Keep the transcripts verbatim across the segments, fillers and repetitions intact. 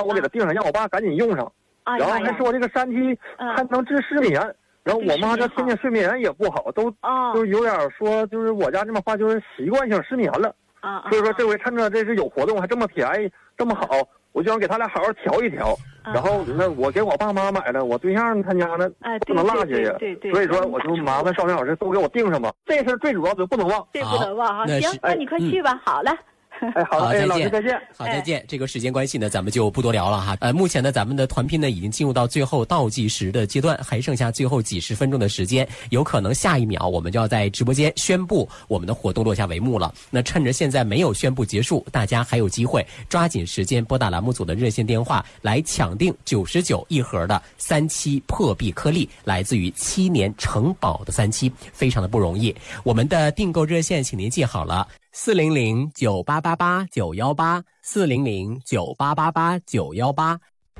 让我给他订上，让我爸赶紧用上。 啊、 然后还说这个山七还能治失眠。嗯、然后我妈这天天睡眠也不好，都、哦、就有点说，就是我家这么话就是习惯性失眠了。啊，所以说这回趁着这是有活动，还这么便宜，这么好，我就想给他俩好好调一调。啊、然后那我给我爸妈买了，我对象他家呢、哎、不能落下呀。对 对, 对, 对, 对。所以说我就麻烦少年老师都给我订上吧，这事最主要就不能忘。 这不能忘哈。行，那你快去吧。嗯、好了。 哎，好， 好，再见，再见， 好，再见。这个时间关系呢，咱们就不多聊了哈。呃，目前呢，咱们的团拼呢已经进入到最后倒计时的阶段，还剩下最后几十分钟的时间，有可能下一秒我们就要在直播间宣布我们的活动落下帷幕了。那趁着现在没有宣布结束，大家还有机会抓紧时间拨打栏目组的热线电话来抢定九十九一盒的三七破壁颗粒，来自于七年城堡的三七，非常的不容易。我们的订购热线，请您记好了。四零零九八八八九幺八，四零零九八八八九幺八。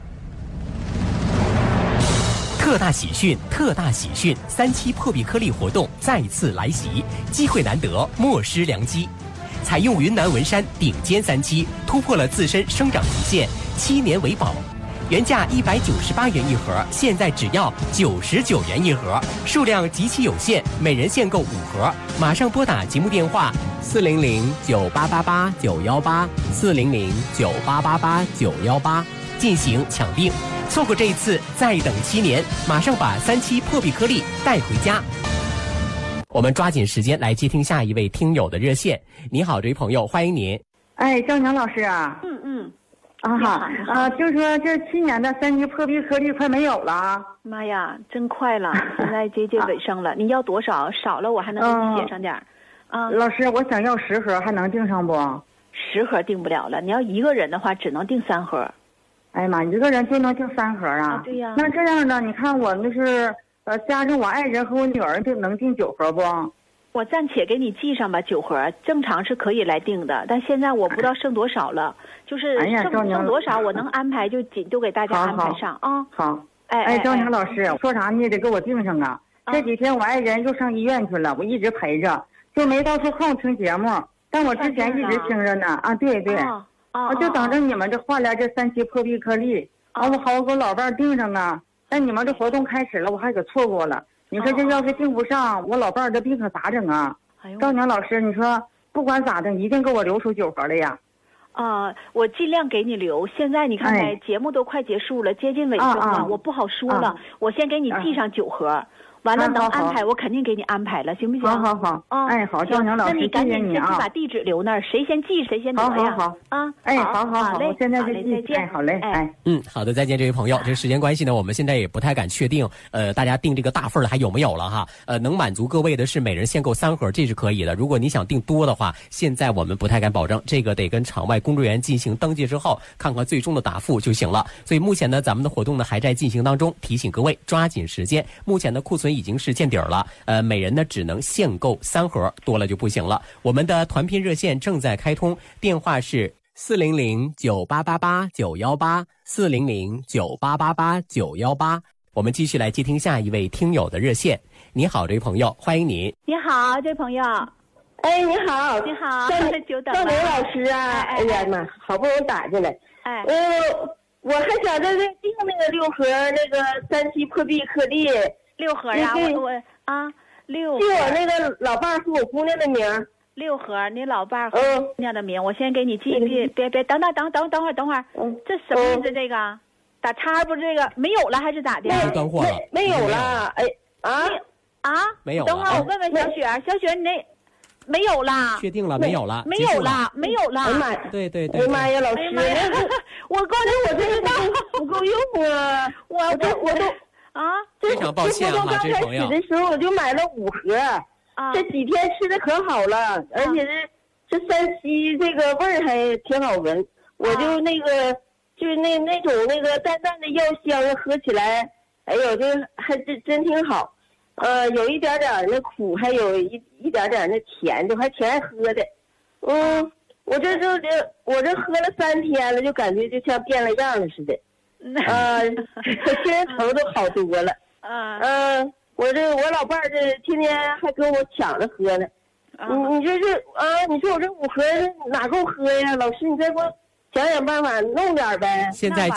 特大喜讯，特大喜讯！三期破壁颗粒活动再次来袭，机会难得，莫失良机。采用云南文山顶尖三期，突破了自身生长极限，七年为保。原价一百九十八元一盒，现在只要九十九元一盒，数量极其有限，每人限购五盒。马上拨打节目电话四零零九八八八九幺八，四零零九八八八九幺八进行抢订。错过这一次，再等七年，马上把三期破壁颗粒带回家。我们抓紧时间来接听下一位听友的热线。你好，这位朋友，欢迎您。 哎，赵强老师啊。 嗯嗯。 啊哈，啊，就说这去年的三期破壁颗粒快没有了。 妈呀，真快了，现在接近尾声了。啊、你要多少？少了我还能给你写上点儿。 啊，老师，我想要十盒，还能订上不？ 十盒订不了了，你要一个人的话，只能订三盒。 哎呀妈，一个人就能订三盒啊？ 啊对呀。 那这样的，你看我那是呃，加上我爱人和我女儿，就能订九盒不？ 我暂且给你记上吧，九盒正常是可以来订的，但现在我不知道剩多少了，就是剩、哎、剩多少我能安排就紧就给大家安排上啊。 好，哎哎，赵宁老师，说啥你也得给我订上啊。这几天我爱人又上医院去了，我一直陪着，就没到处空听节目，但我之前一直听着呢。啊，对对，我、哦、就等着你们这化疗这三期破壁颗粒，啊，我好给我老伴儿订上啊。但你们这活动开始了，我还给错过了。你说这要是订不上，我老伴儿的病可咋整啊？赵宁老师，你说不管咋的，一定给我留出九盒来呀！ 啊、呃，我尽量给你留。现在你看看、哎、节目都快结束了，接近尾声了，啊啊、我不好说了、啊。我先给你记上九盒，啊、完了能安排、啊、我肯定给你安排了，行不行？ 好好好。啊，哎，好，赵宁老师， 那你赶紧先去把地址留那儿，谁先记谁先得呀。 好好好。 啊， 哎，好好好，我现在就记。哎，好嘞，哎。 嗯，好的，再见，这位朋友。这时间关系呢，我们现在也不太敢确定，呃，大家订这个大份的还有没有了哈？呃，能满足各位的是每人限购三盒，这是可以的。如果你想订多的话，现在我们不太敢保证，这个得跟场外工作人员进行登记之后，看看最终的答复就行了。所以目前呢，咱们的活动呢还在进行当中，提醒各位抓紧时间。目前的库存已经是见底儿了，呃，每人呢只能限购三盒，多了就不行了。我们的团拼热线正在开通，电话是四零零九八八八九幺八，四零零九八八八九幺八。我们继续来接听下一位听友的热线。你好，这位朋友，欢迎您。 你好，这位朋友。 哎，你好， 你好，久等了。 赵刘老师啊，哎, 哎, 哎呀妈，好不容易打进来。 哎， 呃，我还想在这订那个六盒那个三期破壁颗粒。 六盒呀、啊，我我啊，六盒。 记我那个老伴儿和我姑娘的名。 六盒，你老伴儿和姑娘的名，嗯、我先给你记，别别别，等等等等等会儿等会儿，嗯、这什么意思？这个打叉不是这个没有了还是咋的？ 断货了， 没有了，哎啊啊， 没有了。 等会儿我问问小雪，小雪你那没有了？ 确定了，没有了， 没有了，没有了。 哎呀妈， 对对对。 哎呀妈呀，老师， 我刚才我这个不够用啊， 我我我都啊， 非常抱歉哈，这朋友。 的时候我就买了五盒。啊、这几天吃的可好了，而且这、啊、这山西这个味儿还挺好闻，啊、我就那个就是那那种那个淡淡的药香，喝起来，哎呦，这还真真挺好，呃，有一点点那苦，还有一一点点那甜，就还挺爱喝的。嗯，我这就这我这喝了三天了，就感觉就像变了样了似的，呃，精神头都好多了。 啊， 嗯。我这我老伴儿这天天还跟我抢着喝呢，啊、你你这是啊？你说我这五盒哪够喝呀？老师，你再给我想想办法弄点呗。 现在。